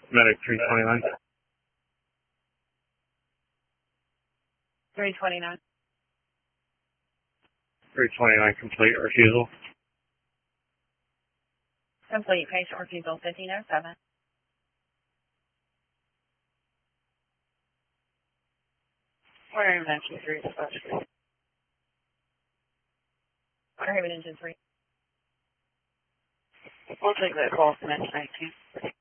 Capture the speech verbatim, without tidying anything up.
Medic three twenty-nine. three twenty-nine. three twenty-nine complete refusal. Complete patient refusal fifteen oh seven. Water Haven engine three dispatch. Water Haven engine three. We'll take that call from engine nineteen.